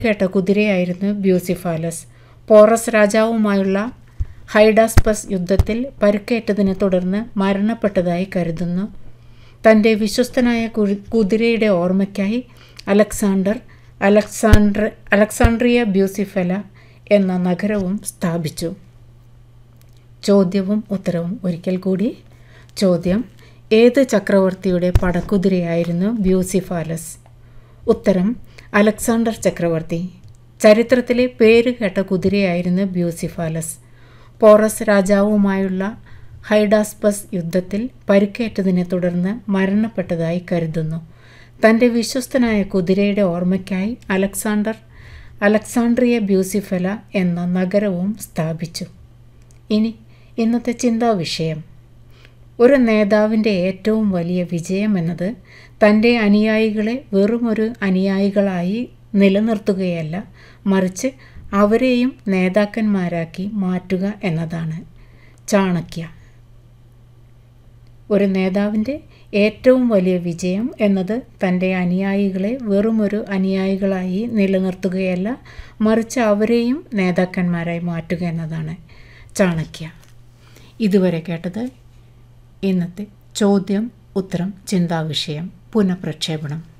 കേട്ട കുതിരയായിരുന്നു Bucephalus. Porous രാജാവുമായുള്ള Hydaspes യുദ്ധത്തിൽ പരുക്കേറ്റതിനെ തുടർന്ന് മരണപ്പെട്ടതായി കരുതുന്നു. തൻ്റെ വിശ്വസ്തനായ കുതിരയുടെ ഓർമ്മയ്ക്കായി അലക്സാണ്ട്രിയ ബ്യൂസിഫല എന്ന നഗരവും സ്ഥാപിച്ചു. ചോദ്യവും ഉത്തരവും ഒരിക്കൽ കൂടി. ചോദ്യം: ഏത് ചക്രവർത്തിയുടെ പടക്കുതിരയായിരുന്നു ബ്യൂസിഫാലസ്? ഉത്തരം: അലക്സാണ്ടർ ചക്രവർത്തി. ചരിത്രത്തിലെ പേരുകേട്ട കുതിരയായിരുന്നു ബ്യൂസിഫാലസ്. പോറസ് രാജാവുമായുള്ള ഹൈഡാസ്പസ് യുദ്ധത്തിൽ പരുക്കേറ്റതിനെ തുടർന്ന് മരണപ്പെട്ടതായി കരുതുന്നു. തൻ്റെ വിശ്വസ്തനായ കുതിരയുടെ ഓർമ്മയ്ക്കായി അലക്സാണ്ട്രിയ ബ്യൂസിഫല എന്ന നഗരവും സ്ഥാപിച്ചു. ഇനി ഇന്നത്തെ ചിന്താവിഷയം: ഒരു നേതാവിൻ്റെ ഏറ്റവും വലിയ വിജയം എന്നത് തൻ്റെ അനുയായികളെ വെറുമൊരു അനുയായികളായി നിലനിർത്തുകയല്ല, മറിച്ച് അവരെയും നേതാക്കന്മാരാക്കി മാറ്റുക എന്നതാണ്. ചാണക്യ. ഒരു നേതാവിൻ്റെ ഏറ്റവും വലിയ വിജയം എന്നത് തൻ്റെ അനുയായികളെ വെറുമൊരു അനുയായികളായി നിലനിർത്തുകയല്ല, മറിച്ച് അവരെയും നേതാക്കന്മാരായി മാറ്റുക എന്നതാണ്. ചാണക്യ. ഇതുവരെ കേട്ടത് ഇന്നത്തെ ചോദ്യം ഉത്തരം ചിന്താവിഷയം. പുനഃപ്രക്ഷേപണം.